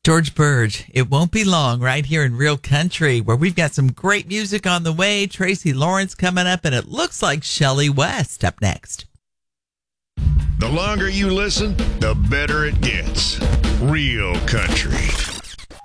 George Burge, it won't be long right here in Real Country, where we've got some great music on the way. Tracy Lawrence coming up, and it looks like Shelley West up next. The longer you listen, the better it gets. Real Country.